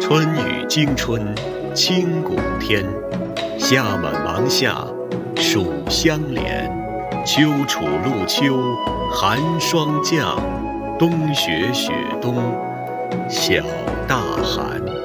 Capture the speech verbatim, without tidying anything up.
春雨惊春清谷天，夏满芒夏暑相连。秋处露秋寒霜降，冬雪雪冬晓大寒。